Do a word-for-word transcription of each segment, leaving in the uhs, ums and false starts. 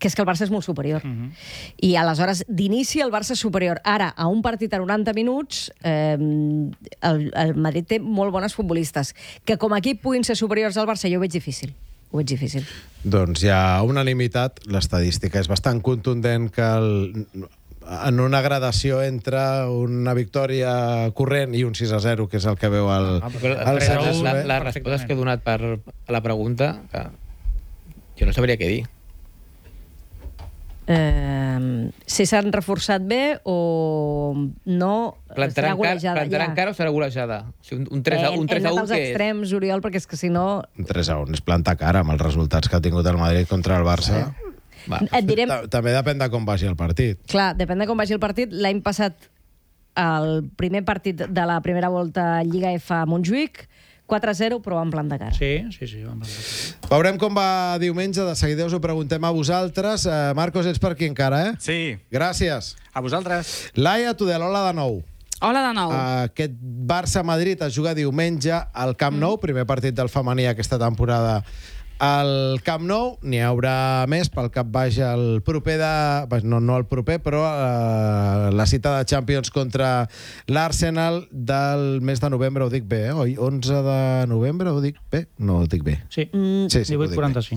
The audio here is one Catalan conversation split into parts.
que és que el Barça és molt superior. Uh-huh. I aleshores, d'inici, el Barça és superior. Ara, a un partit a noranta minuts, eh, el, el Madrid té molt bones futbolistes. Que com a equip puguin ser superiors al Barça, jo ho veig difícil. Ho veig difícil. Doncs hi ha unanimitat. L'estadística és bastant contundent que el, en una gradació entre una victòria corrent i un sis a zero, que és el que veu el... Ah, el la, la, la resposta que he donat per a la pregunta, que jo no sabria què dir. Eh, si s'han reforçat bé o no, plantarà serà golejada. Plantarà encara o serà golejada? O sigui, un tres a un, hem anat als que extrems, Oriol, perquè és que si no... Un tres a un és plantar cara amb els resultats que ha tingut el Madrid contra el Barça. Eh. Va. Et direm... També depèn de com vagi el partit. Clar, depèn de com vagi el partit. L'any passat, el primer partit de la primera volta Lliga F a Montjuïc, quatre a zero, però van plantar cara. Sí, sí, sí, van plantar cara. Veurem com va diumenge, de seguida us ho preguntem a vosaltres. Uh, Marcos, ets per aquí encara, eh? Sí. Gràcies. A vosaltres. Laia Tudel, hola de nou. Hola de nou. Uh, aquest Barça-Madrid es juga diumenge al Camp Nou, mm. primer partit del femení aquesta temporada al Camp Nou. N'hi haurà més pel cap baix el proper de... No, no el proper, però uh, la cita de Champions contra l'Arsenal del mes de novembre, ho dic bé, eh? Oi? onze de novembre, ho dic bé? No, ho dic bé. Sí, mm. sí, sí divuit quaranta-cinc.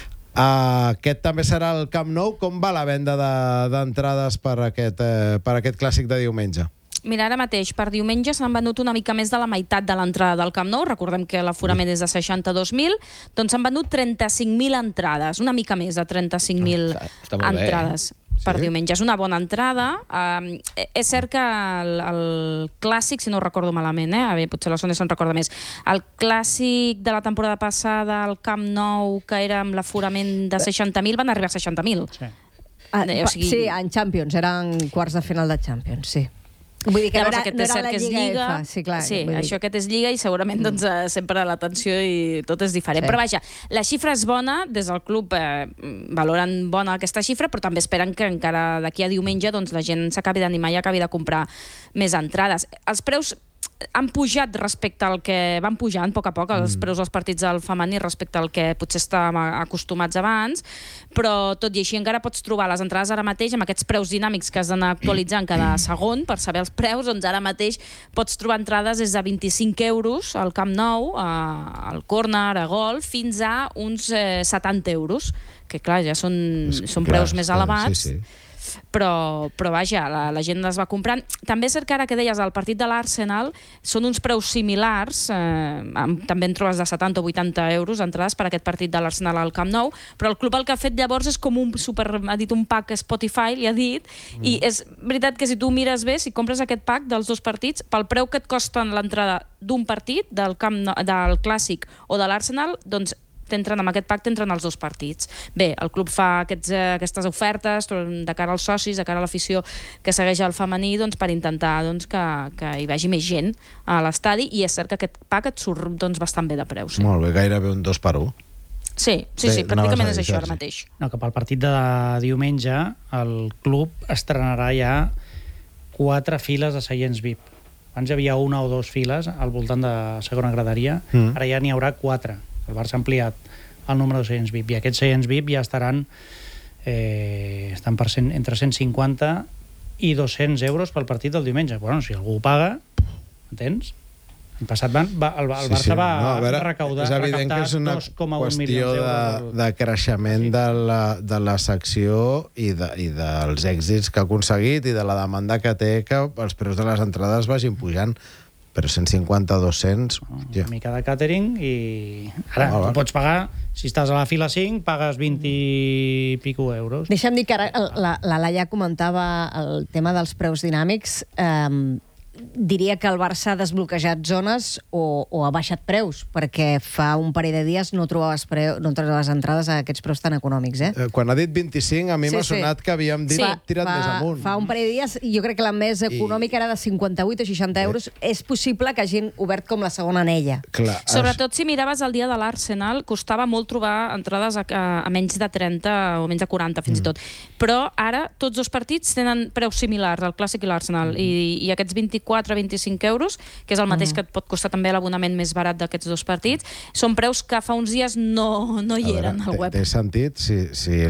Uh, aquest també serà el Camp Nou. Com va la venda d'entrades de, per, aquest, uh, per aquest clàssic de diumenge? Mira, ara mateix, per diumenge s'han venut una mica més de la meitat de l'entrada del Camp Nou. Recordem que l'aforament és de seixanta-dos mil. Doncs s'han venut trenta-cinc mil entrades, una mica més de trenta-cinc mil ah, entrades bé. per sí? diumenge. És una bona entrada. Uh, és cert que el, el clàssic, si no ho recordo malament, eh? A veure, potser la Sònia se'n recorda més, el clàssic de la temporada passada al Camp Nou, que era amb l'aforament de seixanta mil, van arribar a seixanta mil. Sí. Ah, Eh, o sigui- Sí, en Champions, eren quarts de final de Champions, sí. Vull dir que Llavors, no era, aquest no és era cert la que és Lliga, Lliga. F. Sí, clar, sí, vull dir. això aquest és Lliga i segurament doncs, eh, sempre l'atenció i tot és diferent. Sí. Però vaja, la xifra és bona, des del club eh, valoren bona aquesta xifra, però també esperen que encara d'aquí a diumenge doncs, la gent s'acabi d'animar i acabi de comprar més entrades. Els preus han pujat respecte al que van pujant a poc a poc els preus dels partits del femení respecte al que potser estàvem acostumats abans, però tot i així encara pots trobar les entrades ara mateix amb aquests preus dinàmics que has d'anar actualitzant cada segon per saber els preus, doncs ara mateix pots trobar entrades des de vint-i-cinc euros al Camp Nou, al córner, a gol, fins a uns eh, setanta euros, que clar, ja són, són clar, preus més elevats. Sí, sí. Però, però vaja, la, la gent les va comprant. També és cert que ara que deies, el partit de l'Arsenal són uns preus similars, eh, amb, també en trobes de setanta o vuitanta euros entrades per aquest partit de l'Arsenal al Camp Nou, però el club el que ha fet llavors és com un super, ha dit un pack Spotify, li ha dit, mm. i és veritat que si tu mires bé, si compres aquest pack dels dos partits, pel preu que et costen l'entrada d'un partit, del, Camp Nou, del Clàssic o de l'Arsenal, doncs t'entren amb aquest pacte, entren els dos partits. Bé, el club fa aquests, aquestes ofertes de cara als socis, de cara a l'afició que segueix el femení, doncs, per intentar doncs, que, que hi vagi més gent a l'estadi, i és cert que aquest pack et surt doncs, bastant bé de preu. Sí. Molt bé, gairebé un dos per un. Sí, sí, sí, pràcticament és això ara mateix. No, que pel partit de diumenge el club estrenarà ja quatre files de seients V I P. Abans hi havia una o dues files al voltant de segona graderia, mm. ara ja n'hi haurà quatre. El Barça ha ampliat el número de seients V I P, i aquests seients V I P ja estaran, eh, estan per cent, entre cent cinquanta i dos-cents euros pel partit del diumenge. Bueno, si algú ho paga, entens? L'any passat van, va, el, el Barça sí, sí. va no, veure, recaudar, és evident que és una dos coma un milions d'euros. De, de creixement sí. de, la, de la secció i, de, i dels èxits que ha aconseguit i de la demanda que té que els preus de les entrades vagin pujant. Però cent cinquanta a dos-cents... Una ja. mica de càtering i... Ara, ah, tu pots pagar, si estàs a la fila cinc, pagues vint i pico euros. Deixa'm dir que ara la, la Laia comentava el tema dels preus dinàmics. Eh, diria que el Barça ha desbloquejat zones o, o ha baixat preus, perquè fa un parell de dies no trobaves, preu, no trobaves entrades a aquests preus tan econòmics. Eh? Eh, quan ha dit vint-i-cinc, a mi sí, m'ha sonat sí. que havíem dit sí. tirat fa, més amunt. Fa un parell de dies, jo crec que la més econòmica I... era de cinquanta-vuit o seixanta euros. Eh. És possible que hagin obert com la segona anella. Clar, Sobretot si miraves el dia de l'Arsenal, costava molt trobar entrades a, a, a menys de trenta o menys de quaranta, fins mm. i tot. Però ara tots dos partits tenen preus similars, el Clàssic i l'Arsenal, mm. i, i aquests vint-i-quatre a vint-i-cinc euros, que és el mateix mm. que et pot costar també l'abonament més barat d'aquests dos partits, són preus que fa uns dies no, no hi eren al web. Té sentit si, si